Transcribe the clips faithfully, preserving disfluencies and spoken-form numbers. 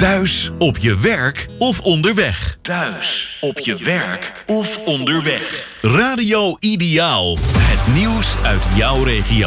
Thuis, op je werk of onderweg. Thuis, op je werk of onderweg. Radio Ideaal. Het nieuws uit jouw regio.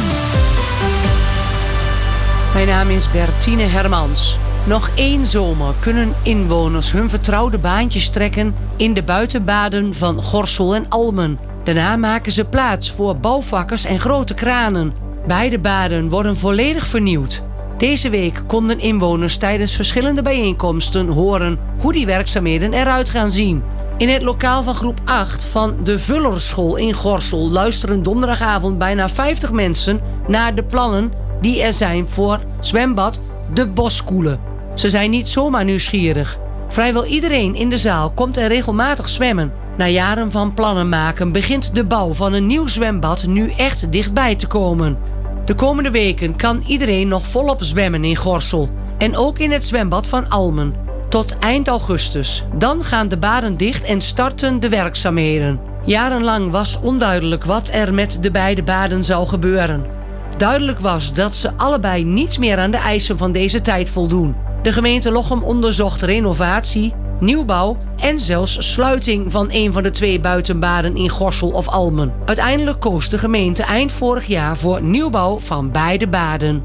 Mijn naam is Bertine Hermans. Nog één zomer kunnen inwoners hun vertrouwde baantjes trekken in de buitenbaden van Gorssel en Almen. Daarna maken ze plaats voor bouwvakkers en grote kranen. Beide baden worden volledig vernieuwd. Deze week konden inwoners tijdens verschillende bijeenkomsten horen hoe die werkzaamheden eruit gaan zien. In het lokaal van groep acht van de Vullerschool in Gorssel luisteren donderdagavond bijna vijftig mensen naar de plannen die er zijn voor zwembad De Boskoele. Ze zijn niet zomaar nieuwsgierig. Vrijwel iedereen in de zaal komt er regelmatig zwemmen. Na jaren van plannen maken begint de bouw van een nieuw zwembad nu echt dichtbij te komen. De komende weken kan iedereen nog volop zwemmen in Gorssel. En ook in het zwembad van Almen. Tot eind augustus. Dan gaan de baden dicht en starten de werkzaamheden. Jarenlang was onduidelijk wat er met de beide baden zou gebeuren. Duidelijk was dat ze allebei niet meer aan de eisen van deze tijd voldoen. De gemeente Lochem onderzocht renovatie, nieuwbouw en zelfs sluiting van een van de twee buitenbaden in Gorssel of Almen. Uiteindelijk koos de gemeente eind vorig jaar voor nieuwbouw van beide baden.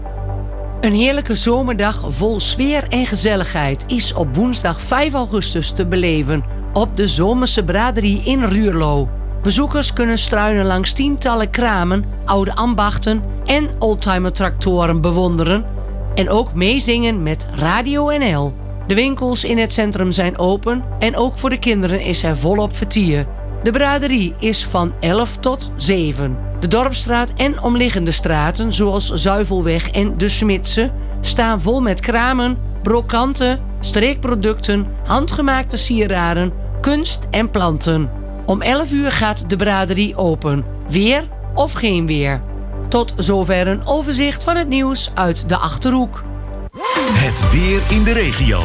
Een heerlijke zomerdag vol sfeer en gezelligheid is op woensdag vijf augustus te beleven op de Zomerse braderie in Ruurlo. Bezoekers kunnen struinen langs tientallen kramen, oude ambachten en oldtimer-tractoren bewonderen en ook meezingen met Radio N L. De winkels in het centrum zijn open en ook voor de kinderen is er volop vertier. De braderie is van elf tot zeven. De Dorpsstraat en omliggende straten, zoals Zuivelweg en De Smitse, staan vol met kramen, brokanten, streekproducten, handgemaakte sieraden, kunst en planten. Om elf uur gaat de braderie open. Weer of geen weer. Tot zover een overzicht van het nieuws uit de Achterhoek. Het weer in de regio.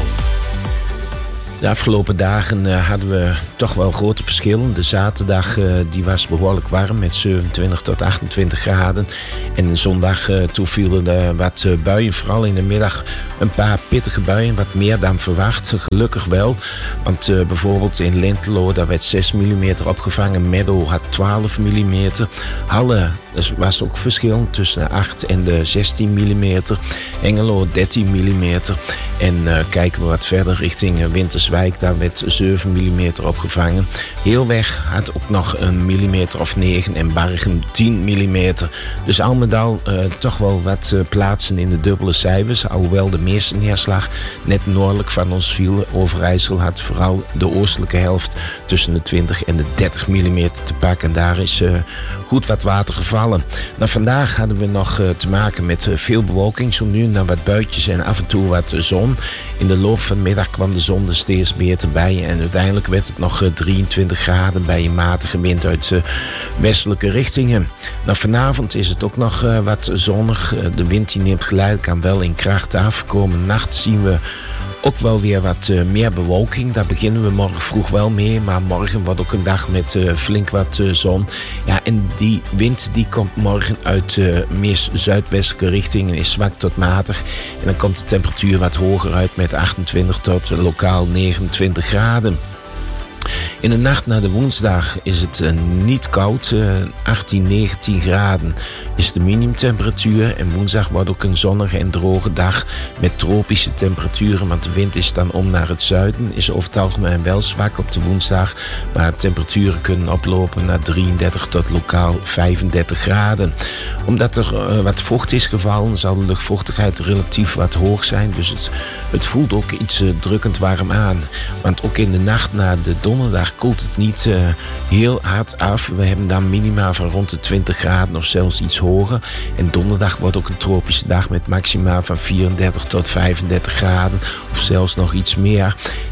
De afgelopen dagen uh, hadden we toch wel grote verschillen. De zaterdag uh, die was behoorlijk warm met zevenentwintig tot achtentwintig graden. En zondag uh, toen vielen er wat uh, buien, vooral in de middag een paar pittige buien. Wat meer dan verwacht, gelukkig wel. Want uh, bijvoorbeeld in Lintelo daar werd zes millimeter opgevangen. Meadow had twaalf millimeter. Halle dus was ook verschil tussen de acht en de zestien millimeter. Engelo dertien millimeter. En uh, kijken we wat verder richting uh, Winterswijk. Daar werd zeven millimeter opgevangen. Heelweg had ook nog een millimeter of negen. En Bargen tien millimeter. Dus al met al uh, toch wel wat uh, plaatsen in de dubbele cijfers. Alhoewel de meeste neerslag net noordelijk van ons viel. Overijssel had vooral de oostelijke helft tussen de twintig en de dertig millimeter te pakken. En daar is uh, goed wat water gevallen. Nou, vandaag hadden we nog uh, te maken met uh, veel bewolking. Zo nu en dan wat buitjes en af en toe wat uh, zon. In de loop van de middag kwam de zon er steeds beter bij. En uiteindelijk werd het nog uh, drieëntwintig graden bij een matige wind uit uh, westelijke richtingen. Nou, vanavond is het ook nog uh, wat zonnig. Uh, de wind die neemt geleidelijk aan wel in kracht af. Komende nacht zien we ook wel weer wat uh, meer bewolking. Daar beginnen we morgen vroeg wel mee. Maar morgen wordt ook een dag met uh, flink wat uh, zon. Ja, en die wind die komt morgen uit uh, meest zuidwestelijke richting en is zwak tot matig. En dan komt de temperatuur wat hoger uit met achtentwintig tot uh, lokaal negenentwintig graden. In de nacht naar de woensdag is het uh, niet koud. Uh, achttien, negentien graden is de minimumtemperatuur. En woensdag wordt ook een zonnige en droge dag met tropische temperaturen. Want de wind is dan om naar het zuiden. Is over het algemeen wel zwak op de woensdag. Maar temperaturen kunnen oplopen naar drieëndertig tot lokaal vijfendertig graden. Omdat er uh, wat vocht is gevallen, zal de luchtvochtigheid relatief wat hoog zijn. Dus het, het voelt ook iets uh, drukkend warm aan. Want ook in de nacht naar de donderdag koelt het niet uh, heel hard af. We hebben dan minima van rond de twintig graden of zelfs iets hoger. En donderdag wordt ook een tropische dag met maxima van vierendertig tot vijfendertig graden. Of zelfs nog iets meer.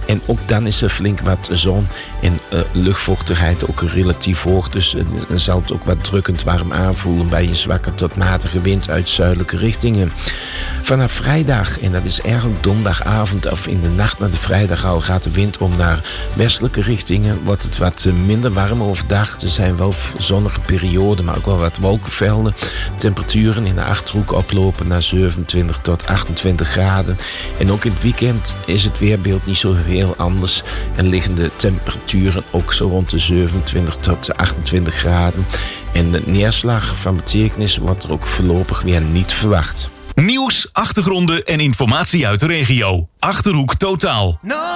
En ook dan is er flink wat zon en uh, luchtvochtigheid ook relatief hoog. Dus uh, dan zal het ook wat drukkend warm aanvoelen bij een zwakke tot matige wind uit zuidelijke richtingen. Vanaf vrijdag, en dat is eigenlijk donderdagavond of in de nacht naar de vrijdag al, gaat de wind om naar westelijke richtingen. Wordt het wat uh, minder warm overdag. Er zijn wel zonnige perioden, maar ook wel wat wolkenvelden. Temperaturen in de Achterhoek oplopen naar zevenentwintig tot achtentwintig graden. En ook in het weekend is het weerbeeld niet zo heel anders. En liggen de temperaturen ook zo rond de zevenentwintig tot achtentwintig graden. En de neerslag van betekenis wordt er ook voorlopig weer niet verwacht. Nieuws, achtergronden en informatie uit de regio. Achterhoek Totaal. No.